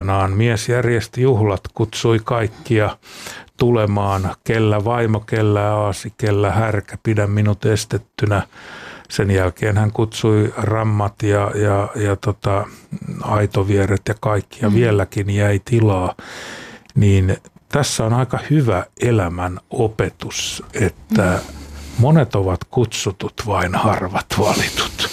aikanaan mies järjesti juhlat, kutsui kaikkia tulemaan, kellä vaimo, kellä aasi, kellä härkä, pidä minut estettynä. Sen jälkeen hän kutsui rammat ja aitovieret ja kaikki, ja vieläkin jäi tilaa. Niin tässä on aika hyvä elämän opetus, että monet ovat kutsutut, vain harvat valitut.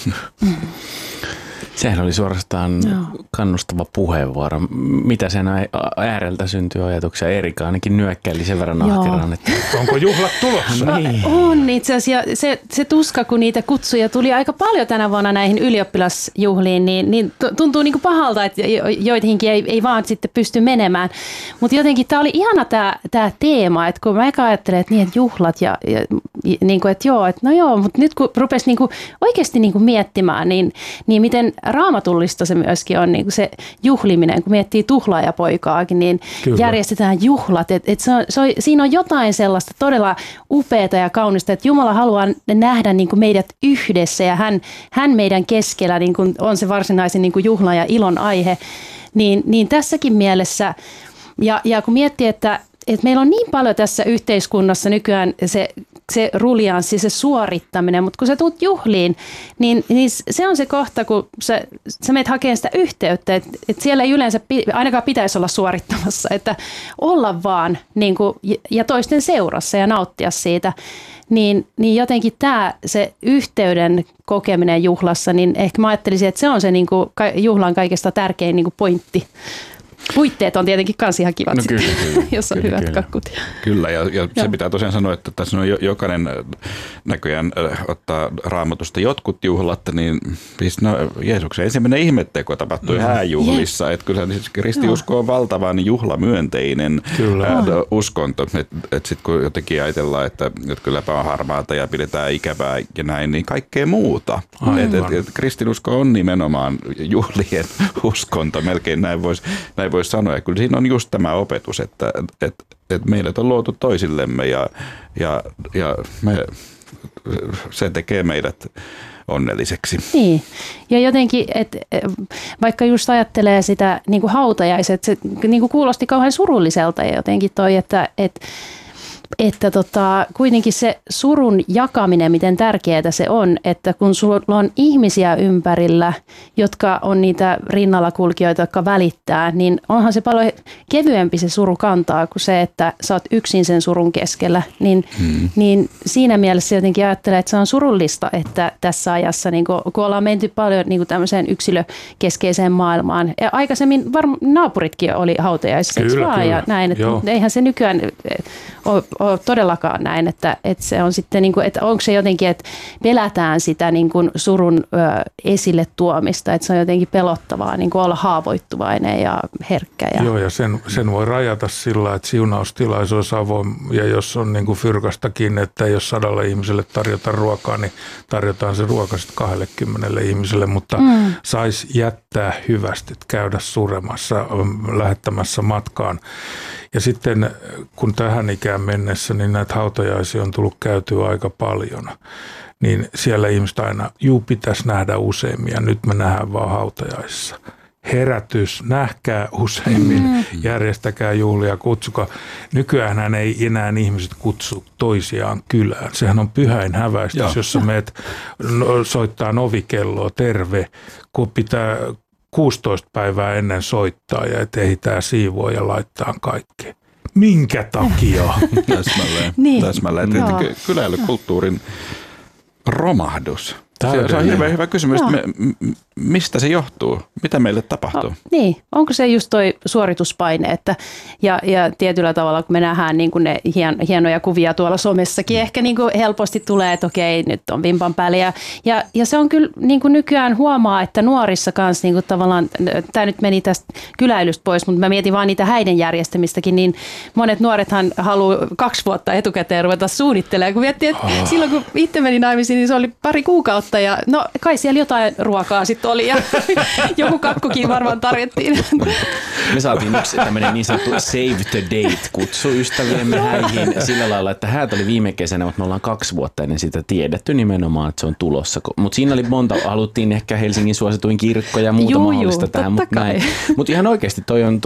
Sehän oli suorastaan kannustava puheenvuoro. Mitä sen ääreltä syntyy ajatuksia? Erika ainakin nyökkäili sen verran ahkeraan. Että... Onko juhlat tulossa? Niin. On itse asiassa. Se tuska, kun niitä kutsuja tuli aika paljon tänä vuonna näihin ylioppilasjuhliin, niin tuntuu niin kuin pahalta, että joihinkin ei vaan sitten pysty menemään. Mutta jotenkin tämä oli ihana tämä teema, että kun mä ajattelen, että niin, että juhlat ja niin kuin, että mutta nyt kun rupesi niin kuin oikeasti niin kuin miettimään, niin miten raamatullista se myöskin on, niin kuin se juhliminen, kun miettii tuhlaajapoikaakin, niin kyllä. Järjestetään juhlat. Siinä on jotain sellaista todella upeata ja kaunista, että Jumala haluaa nähdä niin kuin meidät yhdessä ja hän meidän keskellä niin kuin on se varsinaisen niin kuin juhlan ja ilon aihe. Niin tässäkin mielessä, ja kun miettii, että meillä on niin paljon tässä yhteiskunnassa nykyään se ruljanssi, se suorittaminen, mutta kun sä tulet juhliin, niin se on se kohta, kun sä menet hakemaan sitä yhteyttä, että siellä ei yleensä ainakaan pitäisi olla suorittamassa, että olla vaan niin kuin, ja toisten seurassa ja nauttia siitä, niin jotenkin se yhteyden kokeminen juhlassa, niin ehkä mä ajattelisin, että se on se niin kuin, juhlan kaikesta tärkein niin kuin pointti. Puitteet on tietenkin kans ihan kivat, kyllä, jos on hyvät kakkut. Kyllä, ja se pitää tosiaan sanoa, että tässä on jokainen näköjään ottaa Raamatusta jotkut juhlat, niin Jeesuksen ensimmäinen ihmetteko tapahtui hääjuhlissa. Että kyllä kristiusko on valtavan juhlamyönteinen uskonto. Että sitten kun jotenkin ajatellaan, että kylläpä on harmaata ja pidetään ikävää ja näin, niin kaikkea muuta. Et kristinusko on nimenomaan juhlien uskonto, melkein näin voisi sanoa. Ja kyllä siinä on just tämä opetus, että meidät on luotu toisillemme ja se tekee meidät onnelliseksi. Niin. Ja jotenkin, että vaikka just ajattelee sitä niin kuin hautajaiset, se niin kuin kuulosti kauhean surulliselta ja jotenkin toi, että kuitenkin se surun jakaminen, miten tärkeää se on, että kun sulla on ihmisiä ympärillä, jotka on niitä rinnalla kulkijoita, jotka välittää, niin onhan se paljon kevyempi se suru kantaa kuin se, että sä oot yksin sen surun keskellä. Niin siinä mielessä jotenkin ajattelee, että se on surullista, että tässä ajassa, niin kun ollaan menty paljon niin kuin tämmöiseen yksilökeskeiseen maailmaan. Ja aikaisemmin naapuritkin oli hautajaisissa, ja näin, että eihän se nykyään ole todellakaan näin, että se on sitten niin kuin, että onko se jotenkin, että pelätään sitä niin kuin surun esille tuomista, että se on jotenkin pelottavaa niin kuin olla haavoittuvainen ja herkkä. Joo, ja sen voi rajata sillä, että siunaustilaisuus avoin, ja jos on niin kuin fyrkastakin, että jos 100 ihmiselle tarjota ruokaa, niin tarjotaan se ruoka sitten 20 ihmiselle, mutta saisi jättää hyvästi, käydä suremassa, lähettämässä matkaan. Ja sitten kun tähän ikään mennessä, niin näitä hautajaisia on tullut käytyä aika paljon, niin siellä ihmiset aina, pitäisi nähdä useammin ja nyt me nähdään vaan hautajaisissa. Herätys, nähkää useimmin, järjestäkää juhlia, kutsukaa. Nykyään ei enää ihmiset kutsu toisiaan kylään. Sehän on pyhäin häväistys, jossa meet soittaa ovikelloa, terve, kun pitää 16 päivää ennen soittaa ja et ehditään siivoa ja laittaa kaikkea. Minkä takia? Täsmälleen. Kyläilykulttuurin romahdus. Se on hirveän hyvä kysymys. Mistä se johtuu? Mitä meille tapahtuu? Niin, onko se just toi suorituspaine, että ja tietyllä tavalla, kun me nähdään niin kuin ne hienoja kuvia tuolla somessakin, ehkä niin kuin helposti tulee, että okei, nyt on vimpan päälle. Ja se on kyllä niin kuin nykyään huomaa, että nuorissa kanssa niin kuin tavallaan, tämä nyt meni tästä kyläilystä pois, mutta mä mietin vaan niitä häiden järjestämistäkin, niin monet nuorethan haluaa 2 vuotta etukäteen ruveta suunnittelemaan. Kun miettii, että silloin kun itse meni naimisiin, niin se oli pari kuukautta ja no kai siellä jotain ruokaa sitten oli ja joku kakkukin varmaan tarjottiin. Me saatiin yksi tämmöinen niin sanottu save the date-kutsu ystäviemme häihin sillä lailla, että häät oli viime kesänä, mutta me ollaan 2 vuotta ennen sitä tiedetty nimenomaan, että se on tulossa. Mutta siinä oli monta, haluttiin ehkä Helsingin suosituin kirkko ja muuta mahdollista tähän, mutta ihan oikeasti toi on